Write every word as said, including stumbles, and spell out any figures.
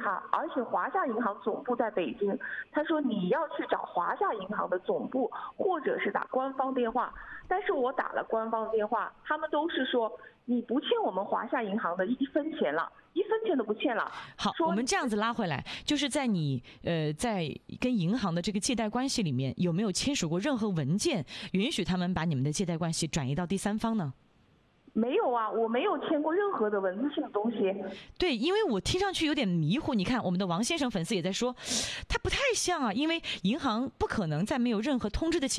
他，而且华夏银行总部在北京，他说你要去找华夏银行的总部，或者是打官方电话。但是我打了官方电话，他们都是说你不欠我们华夏银行的一分钱了，一分钱都不欠了。 好，我们这样子拉回来，就是在你呃在跟银行的这个借贷关系里面，有没有签署过任何文件允许他们把你们的借贷关系转移到第三方呢？ 没有啊，我没有签过任何的文字性的东西。 对，因为我听上去有点迷糊。你看，我们的王先生粉丝也在说，他不太像啊，因为银行不可能在没有任何通知的情况